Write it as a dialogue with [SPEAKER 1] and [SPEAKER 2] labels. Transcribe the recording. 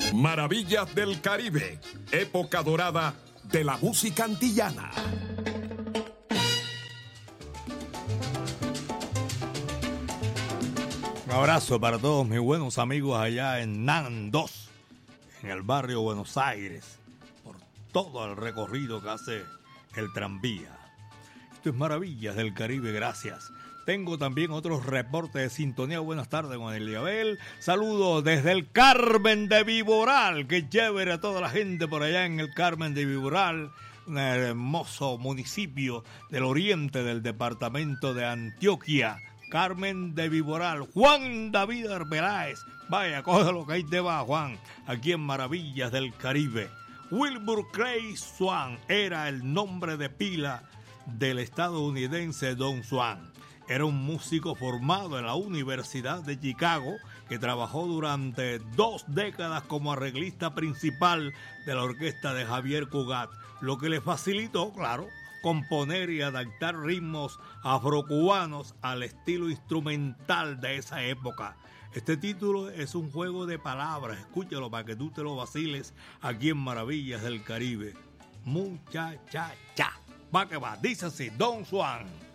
[SPEAKER 1] Maravillas del Caribe, época dorada de la música antillana.
[SPEAKER 2] Un abrazo para todos mis buenos amigos allá en Nandos, en el barrio Buenos Aires, por todo el recorrido que hace el tranvía. Esto es Maravillas del Caribe, gracias. Tengo también otros reportes de sintonía. Buenas tardes, con Eliabel. Saludos desde el Carmen de Viboral. Qué chévere a toda la gente por allá en el Carmen de Viboral, un hermoso municipio del oriente del departamento de Antioquia. Carmen de Viboral. Juan David Arbeláez. Vaya, coge lo que ahí te va, Juan. Aquí en Maravillas del Caribe. Wilbur Clay Swan era el nombre de pila del estadounidense Don Swan. Era un músico formado en la Universidad de Chicago que trabajó durante 2 décadas como arreglista principal de la orquesta de Javier Cugat, lo que le facilitó, claro, componer y adaptar ritmos afrocubanos al estilo instrumental de esa época. Este título es un juego de palabras, escúchalo para que tú te lo vaciles aquí en Maravillas del Caribe. Muchacha, va que va, dice así, Don Swan.